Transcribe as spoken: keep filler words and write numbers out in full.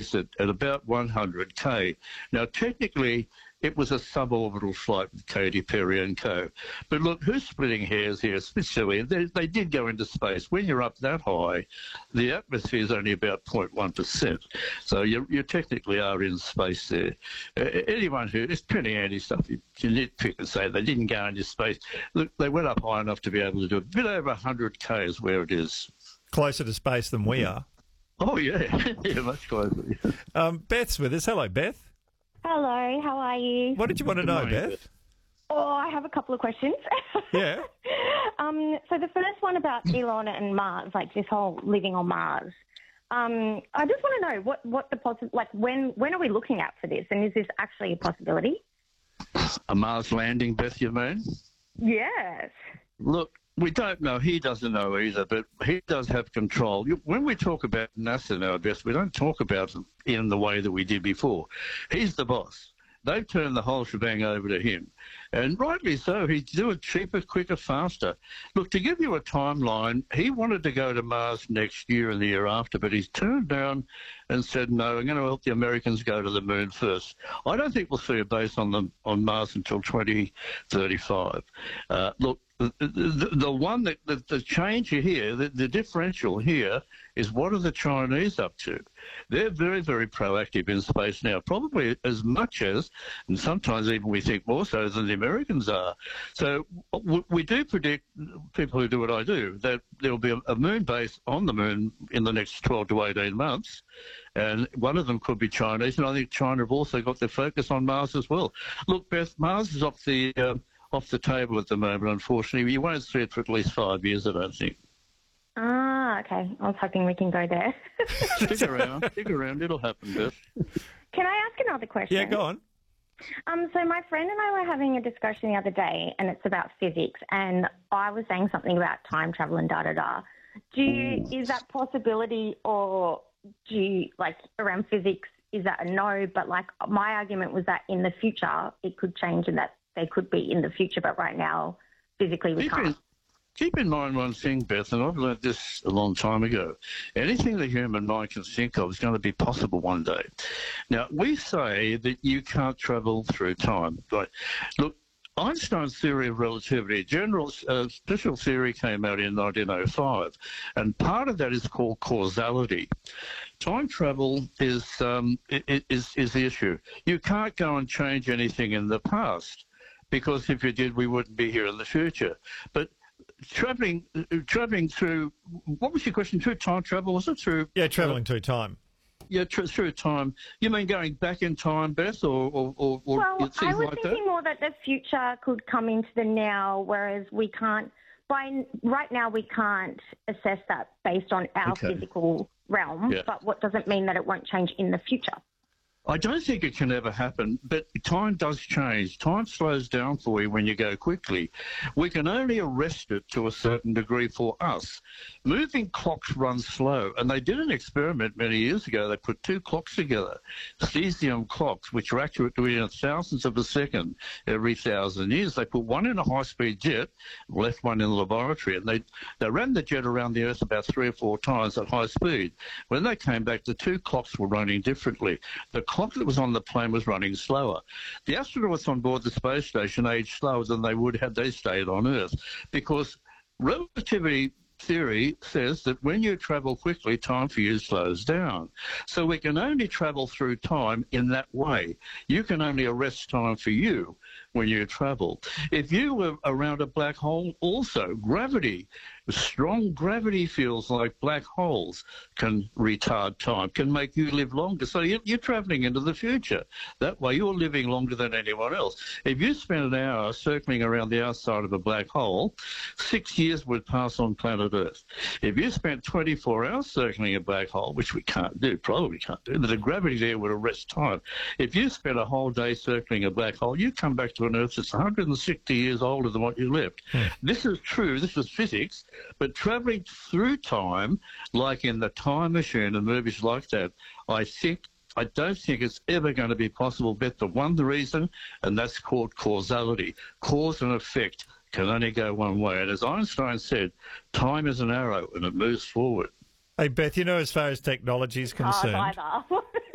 space at, at about one hundred K. Now, technically, it was a suborbital flight with Katy Perry and co. But look, who's splitting hairs here? It's a bit silly. They, they did go into space. When you're up that high, the atmosphere is only about zero point one percent. So you, you technically are in space there. Uh, anyone who, it's plenty anti-stuff, you, you nitpick and say they didn't go into space. Look, they went up high enough to be able to do it. A bit over one hundred K is where it is. Closer to space than we are. Oh, yeah. Yeah, much closer. Yeah. Um, Beth's with us. Hello, Beth. Hello, how are you? What did you want to know, morning, Beth? Oh, I have a couple of questions. Yeah. um, so the first one about Elon and Mars, like this whole living on Mars. Um, I just want to know what, what the possi- like when when are we looking at for this, and is this actually a possibility? A Mars landing, Beth, you mean? Yes. Look, we don't know. He doesn't know either, but he does have control. You- When we talk about NASA now, Beth, we don't talk about it in the way that we did before. He's the boss. They've turned the whole shebang over to him. And rightly so. He'd do it cheaper, quicker, faster. Look, to give you a timeline, he wanted to go to Mars next year and the year after, but he's turned down and said, no, I'm going to help the Americans go to the moon first. I don't think we'll see a base on, the, on Mars until twenty thirty-five. Uh, look, the, the, the one that the, the change here, the, the differential here is what are the Chinese up to? They're very, very proactive in space now, probably as much as, and sometimes even we think more so than the Americans are. So w- we do predict, people who do what I do, that there'll be a, a moon base on the moon in the next twelve to eighteen months. And one of them could be Chinese, and I think China have also got their focus on Mars as well. Look, Beth, Mars is off the uh, off the table at the moment, unfortunately. You won't see it for at least five years, I don't think. Ah, okay. I was hoping we can go there. Stick around, stick around. It'll happen, Beth. Can I ask another question? Yeah, go on. Um, so my friend and I were having a discussion the other day, and it's about physics, and I was saying something about time travel and da-da-da. Do you, is that possibility, or do you, like, around physics, is that a no? But, like, my argument was that in the future it could change and that they could be in the future, but right now, physically, we Keep can't. in, keep in mind one thing, Beth, and I've learned this a long time ago. Anything the human mind can think of is going to be possible one day. Now, we say that you can't travel through time. But look, Einstein's theory of relativity, general uh, special theory, came out in nineteen oh five, and part of that is called causality. Time travel is um, is is the issue. You can't go and change anything in the past, because if you did, we wouldn't be here in the future. But traveling, traveling through, what was your question? Through time travel? Was it through? Yeah, travelling uh, through time. Yeah, tr- through time. You mean going back in time, Beth, or or, or, or Well, things I was like thinking that? more that the future could come into the now, whereas we can't. By right now, we can't assess that based on our Okay. physical realm. Yeah. But what doesn't mean that it won't change in the future. I don't think it can ever happen, but time does change. Time slows down for you when you go quickly. We can only arrest it to a certain degree for us. Moving clocks run slow, and they did an experiment many years ago. They put two clocks together, cesium clocks, which are accurate to within thousandths of a second every thousand years. They put one in a high-speed jet, left one in the laboratory, and they, they ran the jet around the Earth about three or four times at high speed. When they came back, the two clocks were running differently. The clock that was on the plane was running slower. The astronauts on board the space station aged slower than they would had they stayed on Earth, because relativity theory says that when you travel quickly, time for you slows down. So we can only travel through time in that way. You can only arrest time for you when you travel. If you were around a black hole, also gravity, strong gravity fields like black holes can retard time, can make you live longer. So you're, you're traveling into the future. That way you're living longer than anyone else. If you spent an hour circling around the outside of a black hole, six years would pass on planet Earth. If you spent twenty-four hours circling a black hole, which we can't do, probably can't do, but the gravity there would arrest time. If you spent a whole day circling a black hole, you come back to an Earth that's one hundred sixty years older than what you left. Hmm. This is true. This is physics. But travelling through time, like in the Time Machine and movies like that, I think, I don't think it's ever going to be possible, but the one reason, and that's called causality. Cause and effect can only go one way. And as Einstein said, time is an arrow and it moves forward. Hey, Beth, you know, as far as technology is concerned, Oh, either.